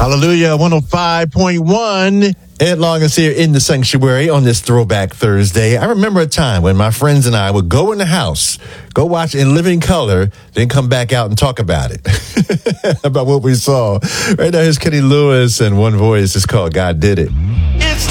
Hallelujah, 105.1. Ed Long is here in the sanctuary on this Throwback Thursday. I remember a time when my friends and I would go in the house, go watch In Living Color, then come back out and talk about it, about what we saw. Right now, here's Kenny Lewis, and one voice is called God Did It.